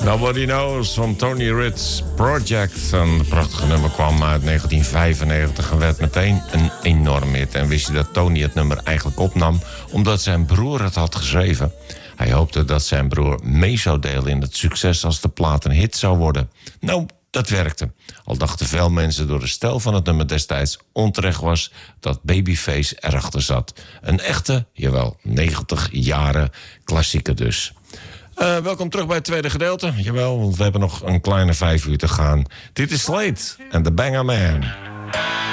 Nobody Knows van Tony Ritz Project. Een prachtige nummer kwam uit 1995 en werd meteen een enorm hit. En wist je dat Tony het nummer eigenlijk opnam omdat zijn broer het had geschreven? Hij hoopte dat zijn broer mee zou delen in het succes als de plaat een hit zou worden. Nou, dat werkte. Al dachten veel mensen door de stijl van het nummer destijds onterecht was dat Babyface erachter zat. Een echte, jawel, 90 jaren klassieker dus. Welkom terug bij het tweede gedeelte. Jawel, want we hebben nog een kleine 5 uur te gaan. Dit is Slade en The Banger Man.